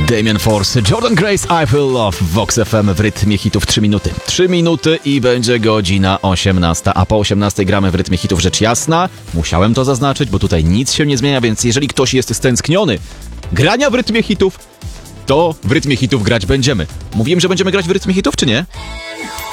Damien Force, Jordan Grace, I Feel Love w Vox FM w rytmie hitów 3 minuty. 3 minuty i będzie godzina 18, a po 18 gramy w rytmie hitów, rzecz jasna. Musiałem to zaznaczyć, bo tutaj nic się nie zmienia, więc jeżeli ktoś jest stęskniony grania w rytmie hitów, to w rytmie hitów grać będziemy. Mówiłem, że będziemy grać w rytmie hitów, czy nie?